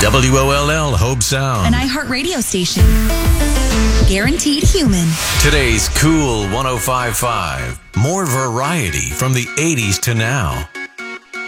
WOLL Hope Sound. An iHeartRadio station. Guaranteed human. Today's Cool 105.5. More variety from the 80s to now.